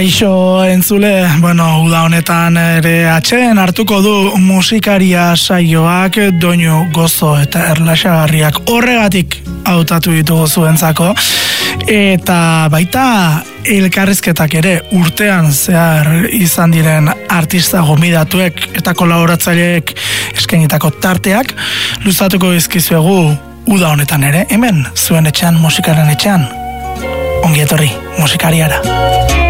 Kaixo entzule, uda honetan ere atxeen hartuko du musikaria saioak doinu gozo eta erlaxagarriak horregatik hautatu ditugu zuentzako, eta baita elkarrizketak ere urtean zehar izan diren artista gomidatuek eta kolaboratzaileek eskainitako tarteak luzatuko dizkizuegu uda honetan ere, hemen zuen etxean, musikaren etxean. Ongi etorri musikariara.